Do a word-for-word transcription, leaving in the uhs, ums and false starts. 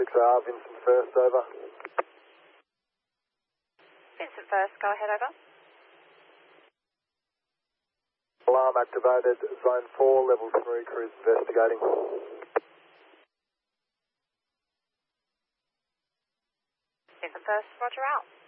six R, Vincent First, over. Vincent First, go ahead, over. Alarm activated, zone four, level three, cruise investigating. Vincent First, roger out.